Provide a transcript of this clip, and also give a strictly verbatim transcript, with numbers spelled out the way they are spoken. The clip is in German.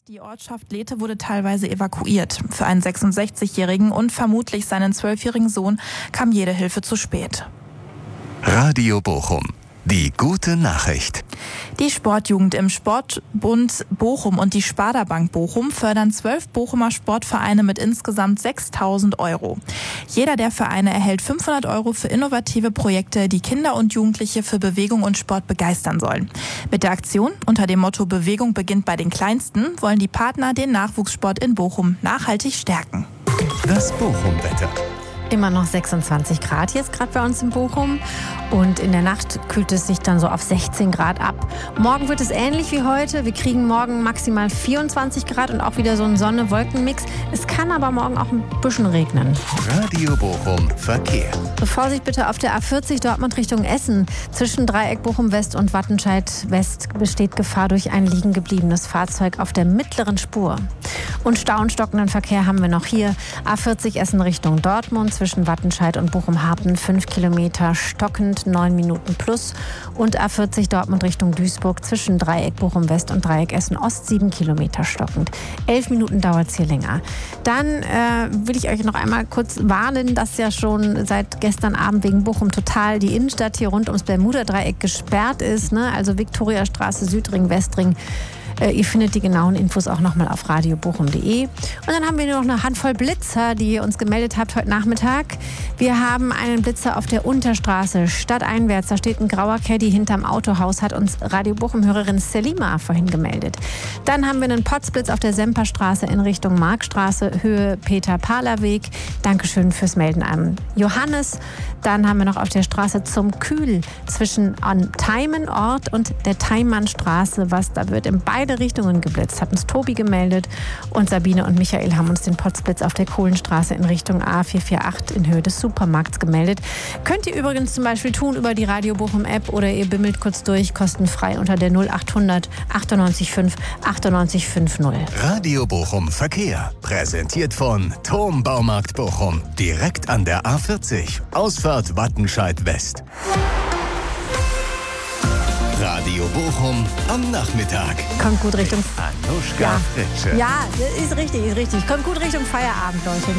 Die Ortschaft Lethe wurde teilweise evakuiert. Für einen sechsundsechzigjährigen und vermutlich seinen zwölfjährigen Sohn kam jede Hilfe zu spät. Radio Bochum. Die gute Nachricht. Die Sportjugend im Sportbund Bochum und die Sparda Bank Bochum fördern zwölf Bochumer Sportvereine mit insgesamt sechstausend Euro. Jeder der Vereine erhält fünfhundert Euro für innovative Projekte, die Kinder und Jugendliche für Bewegung und Sport begeistern sollen. Mit der Aktion unter dem Motto Bewegung beginnt bei den Kleinsten wollen die Partner den Nachwuchssport in Bochum nachhaltig stärken. Das Bochum-Wetter. Immer noch sechsundzwanzig Grad jetzt gerade bei uns in Bochum und in der Nacht kühlt es sich dann so auf sechzehn Grad ab. Morgen wird es ähnlich wie heute. Wir kriegen morgen maximal vierundzwanzig Grad und auch wieder so einen Sonne-Wolken-Mix. Es kann aber morgen auch ein bisschen regnen. Radio Bochum Verkehr. Vorsicht bitte auf der A vierzig Dortmund Richtung Essen. Zwischen Dreieck Bochum West und Wattenscheid West besteht Gefahr durch ein liegen gebliebenes Fahrzeug auf der mittleren Spur. Und Stau und stockenden Verkehr haben wir noch hier. A vierzig Essen Richtung Dortmund. Zwischen Wattenscheid und Bochum-Harpen fünf Kilometer stockend, neun Minuten plus. Und A vierzig Dortmund Richtung Duisburg zwischen Dreieck Bochum-West und Dreieck Essen-Ost sieben Kilometer stockend. elf Minuten dauert es hier länger. Dann äh, will ich euch noch einmal kurz warnen, dass ja schon seit gestern Abend wegen Bochum total die Innenstadt hier rund ums Bermuda-Dreieck gesperrt ist. Ne? Also Viktoriastraße, Südring, Westring. Ihr findet die genauen Infos auch nochmal auf radio bochum punkt de. Und dann haben wir nur noch eine Handvoll Blitzer, die ihr uns gemeldet habt heute Nachmittag. Wir haben einen Blitzer auf der Unterstraße, stadteinwärts. Da steht ein grauer Caddy hinterm Autohaus, hat uns Radio Bochum-Hörerin Selima vorhin gemeldet. Dann haben wir einen Potzblitz auf der Semperstraße in Richtung Markstraße, Höhe Peter-Pahler-Weg. Dankeschön fürs Melden an Johannes. Dann haben wir noch auf der Straße zum Kühl zwischen am Teimenort und der Teimannstraße, was da wird in beide Richtungen geblitzt, hat uns Tobi gemeldet und Sabine und Michael haben uns den Potzblitz auf der Kohlenstraße in Richtung A vier vier acht in Höhe des Supermarkts gemeldet. Könnt ihr übrigens zum Beispiel tun über die Radio Bochum App oder ihr bimmelt kurz durch, kostenfrei unter der null achthundert achtundneunzig fünf achtundneunzig fünfzig. Radio Bochum Verkehr. Präsentiert von Thom Baumarkt Bochum. Direkt an der A vierzig. Ausfahrt Wattenscheid West. Radio Bochum am Nachmittag. Kommt gut Richtung... Anuschka Ja. Fritsche. Ja, ist richtig, ist richtig. Kommt gut Richtung Feierabend, Leute.